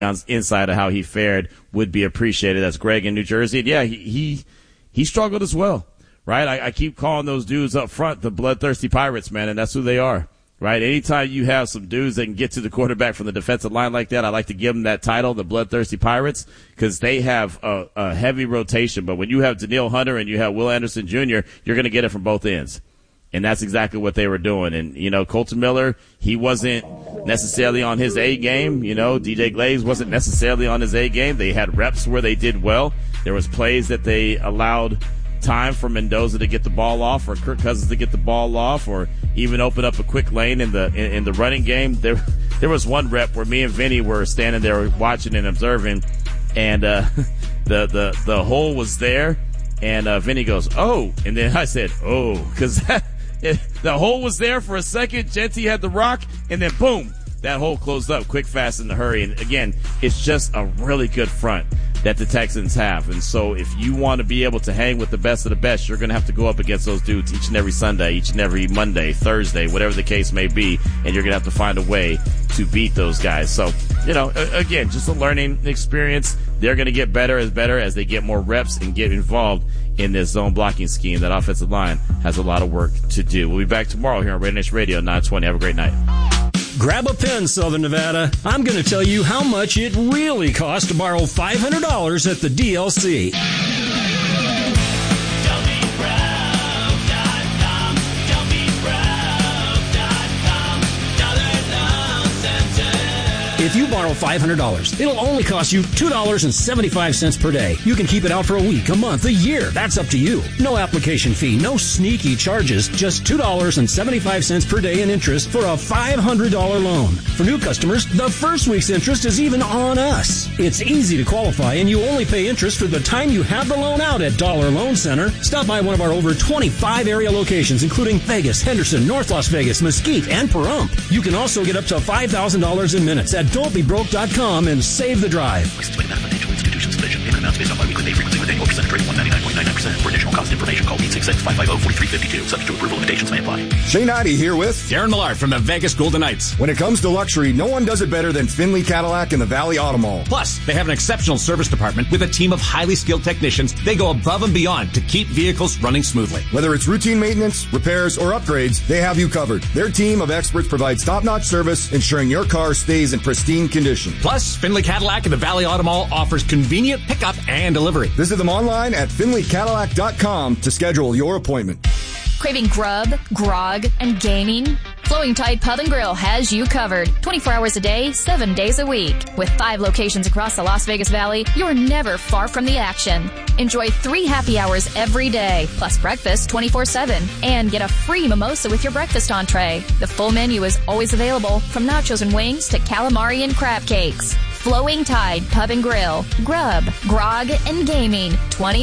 inside of how he fared would be appreciated. That's Greg in New Jersey. And yeah, he struggled as well, right? I keep calling those dudes up front the bloodthirsty Pirates, man, and that's who they are, right? Anytime you have some dudes that can get to the quarterback from the defensive line like that, I like to give them that title, the bloodthirsty Pirates, because they have a heavy rotation. But when you have Danielle Hunter and you have Will Anderson Jr., you're going to get it from both ends. And that's exactly what they were doing. And, Colton Miller, he wasn't necessarily on his A game. DJ Glaze wasn't necessarily on his A game. They had reps where they did well. There was plays that they allowed time for Mendoza to get the ball off, or Kirk Cousins to get the ball off, or even open up a quick lane in the running game. There was one rep where me and Vinny were standing there watching and observing, and the hole was there, and Vinny goes, "Oh," and then I said, "Oh," because the hole was there for a second. Genty had the rock, and then boom, that hole closed up quick, fast, in a hurry. And again, it's just a really good front that the Texans have. And so if you want to be able to hang with the best of the best, you're going to have to go up against those dudes each and every Sunday, each and every Monday, Thursday, whatever the case may be. And you're going to have to find a way to beat those guys. So, again, just a learning experience. They're going to get better as they get more reps and get involved in this zone blocking scheme. That offensive line has a lot of work to do. We'll be back tomorrow here on Raider Nation Radio 920. Have a great night. Grab a pen, Southern Nevada. I'm going to tell you how much it really costs to borrow $500 at the DLC. If you borrow $500, it'll only cost you $2.75 per day. You can keep it out for a week, a month, a year. That's up to you. No application fee, no sneaky charges, just $2.75 per day in interest for a $500 loan. For new customers, the first week's interest is even on us. It's easy to qualify, and you only pay interest for the time you have the loan out at Dollar Loan Center. Stop by one of our over 25 area locations, including Vegas, Henderson, North Las Vegas, Mesquite, and Pahrump. You can also get up to $5,000 in minutes at don'tbebroke.com and save the drive. Financial institutions division. Payment amounts based on biweekly pay frequency with annual percentage rate 199.99%. For additional cost information, call 866-550-4352. Subject to approval, limitations may apply. Shane Ivey here with Darren Millard from the Vegas Golden Knights. When it comes to luxury, no one does it better than Finley Cadillac and the Valley Auto Mall. Plus, they have an exceptional service department with a team of highly skilled technicians. They go above and beyond to keep vehicles running smoothly. Whether it's routine maintenance, repairs, or upgrades, they have you covered. Their team of experts provides top-notch service, ensuring your car stays in pristine condition. Plus, Finley Cadillac and the Valley Auto Mall offers convenient pickup and delivery. Visit them online at finleycadillac.com to schedule your appointment. Craving grub, grog, and gaming? Flowing Tide Pub and Grill has you covered. 24 hours a day, 7 days a week. With 5 locations across the Las Vegas Valley, you're never far from the action. Enjoy 3 happy hours every day, plus breakfast 24/7. And get a free mimosa with your breakfast entree. The full menu is always available, from nachos and wings to calamari and crab cakes. Flowing Tide Pub and Grill. Grub, grog, and gaming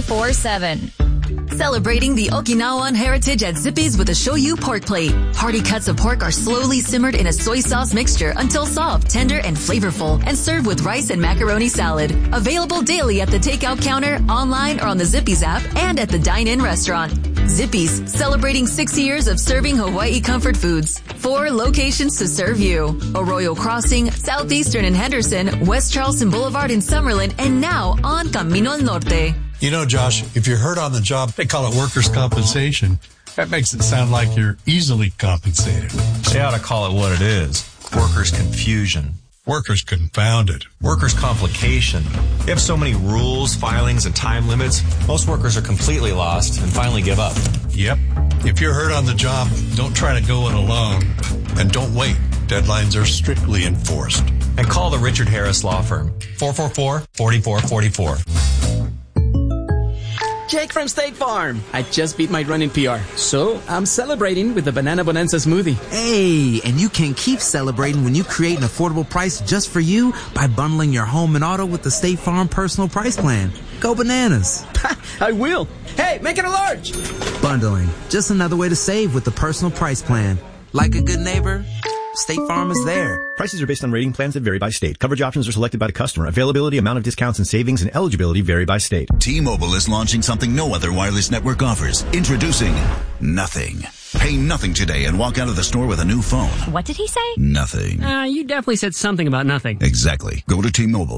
24/7. Celebrating the Okinawan heritage at Zippy's with a shoyu pork plate. Hearty cuts of pork are slowly simmered in a soy sauce mixture until soft, tender, and flavorful, and served with rice and macaroni salad. Available daily at the takeout counter, online, or on the Zippy's app, and at the dine-in restaurant. Zippy's, celebrating 60 years of serving Hawaii comfort foods. 4 locations to serve you. Arroyo Crossing, Southeastern in Henderson, West Charleston Boulevard in Summerlin, and now on Camino al Norte. You know, Josh, if you're hurt on the job, they call it workers' compensation. That makes it sound like you're easily compensated. They ought to call it what it is. Workers' confusion. Workers' confounded. Workers' complication. They have so many rules, filings, and time limits, most workers are completely lost and finally give up. Yep. If you're hurt on the job, don't try to go it alone. And don't wait. Deadlines are strictly enforced. And call the Richard Harris Law Firm. 444-4444. Jake from State Farm. I just beat my running PR, so I'm celebrating with the Banana Bonanza smoothie. Hey, and you can keep celebrating when you create an affordable price just for you by bundling your home and auto with the State Farm Personal Price Plan. Go bananas. I will. Hey, make it a large. Bundling, just another way to save with the Personal Price Plan. Like a good neighbor, State Farm is there. Prices are based on rating plans that vary by state. Coverage options are selected by the customer. Availability, amount of discounts and savings, and eligibility vary by state. T-Mobile is launching something no other wireless network offers. Introducing Nothing. Pay nothing today and walk out of the store with a new phone. What did he say? Nothing. You definitely said something about nothing. Exactly. Go to T-Mobile.